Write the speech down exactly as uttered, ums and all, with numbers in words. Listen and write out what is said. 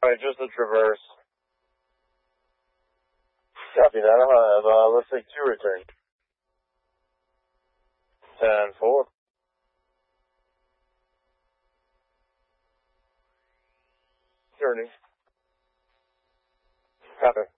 Alright, just the traverse. Copy that. I'll have, uh, let's say two return. ten four. Turning. Copy.